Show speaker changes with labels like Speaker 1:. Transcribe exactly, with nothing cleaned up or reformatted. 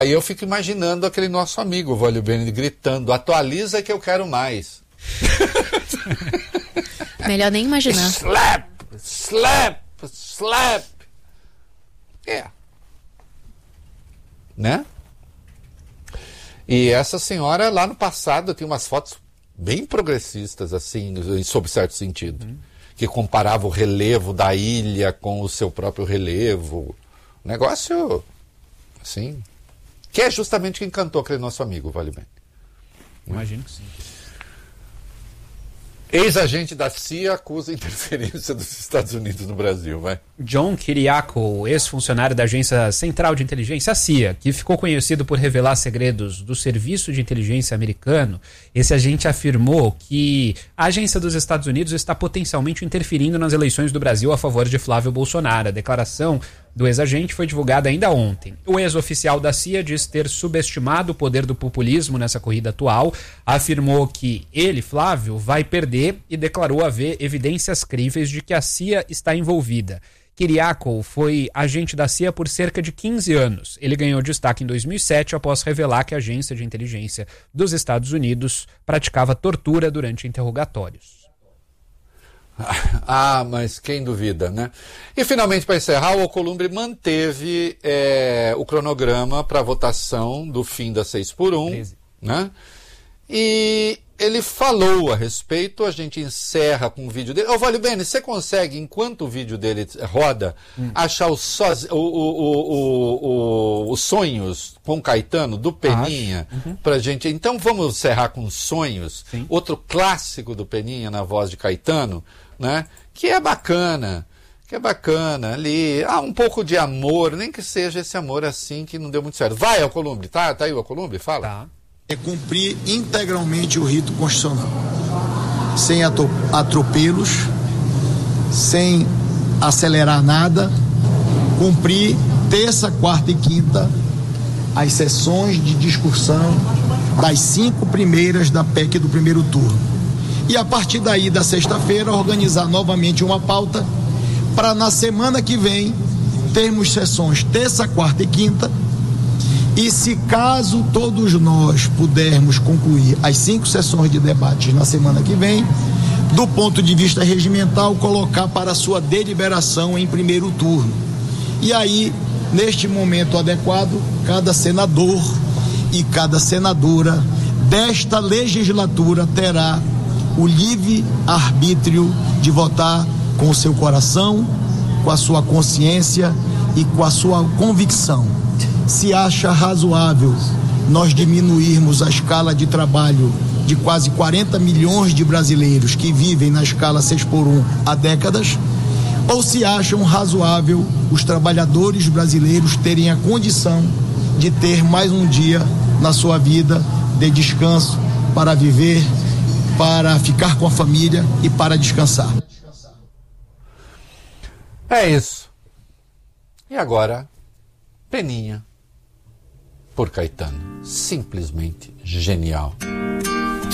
Speaker 1: Aí eu fico imaginando aquele nosso amigo, Vólio Bene, gritando, atualiza que eu quero mais.
Speaker 2: Melhor nem imaginar.
Speaker 1: Slap, slap, slap. É. Né? E essa senhora, lá no passado, tem umas fotos bem progressistas, assim, sob certo sentido. Uhum. Que comparava o relevo da ilha com o seu próprio relevo. Negócio, assim, que é justamente quem cantou aquele nosso amigo, Vale Bene.
Speaker 3: Imagino que sim.
Speaker 1: Ex-agente da C I A acusa interferência dos Estados Unidos no Brasil, vai.
Speaker 3: John Kiriakou, ex-funcionário da Agência Central de Inteligência, a C I A, que ficou conhecido por revelar segredos do Serviço de Inteligência americano, esse agente afirmou que a agência dos Estados Unidos está potencialmente interferindo nas eleições do Brasil a favor de Flávio Bolsonaro. A declaração do ex-agente foi divulgada ainda ontem. O ex-oficial da C I A diz ter subestimado o poder do populismo nessa corrida atual, afirmou que ele, Flávio, vai perder e declarou haver evidências críveis de que a C I A está envolvida. Kiriakou foi agente da C I A por cerca de quinze anos. Ele ganhou destaque em dois mil e sete após revelar que a agência de inteligência dos Estados Unidos praticava tortura durante interrogatórios.
Speaker 1: Ah, mas quem duvida, né? E finalmente, para encerrar, o Alcolumbre manteve é, o cronograma para a votação do fim da seis por um, né? E ele falou a respeito, a gente encerra com o vídeo dele. Ô, Vale Bene, você consegue, enquanto o vídeo dele roda, hum. achar os, soz... o, o, o, o, os sonhos com Caetano, do Peninha, uhum. pra gente... Então vamos encerrar com Sonhos, Sim. outro clássico do Peninha na voz de Caetano, né? Que é bacana, que é bacana ali. Ah, um pouco de amor, nem que seja esse amor assim que não deu muito certo. Vai, Alcolumbre, tá? Tá aí o Alcolumbre? Fala.
Speaker 3: Tá.
Speaker 4: É cumprir integralmente o rito constitucional, sem atropelos, sem acelerar nada, cumprir terça, quarta e quinta as sessões de discussão das cinco primeiras da P E C do primeiro turno. E a partir daí, da sexta-feira, organizar novamente uma pauta para na semana que vem termos sessões terça, quarta e quinta. E se caso todos nós pudermos concluir as cinco sessões de debates na semana que vem, do ponto de vista regimental, colocar para sua deliberação em primeiro turno. E aí, neste momento adequado, cada senador e cada senadora desta legislatura terá o livre arbítrio de votar com o seu coração, com a sua consciência e com a sua convicção. Se acha razoável nós diminuirmos a escala de trabalho de quase quarenta milhões de brasileiros que vivem na escala seis por um há décadas, ou se acham razoável os trabalhadores brasileiros terem a condição de ter mais um dia na sua vida de descanso para viver, para ficar com a família e para descansar.
Speaker 1: É isso. E agora, Peninha por Caetano. Simplesmente genial.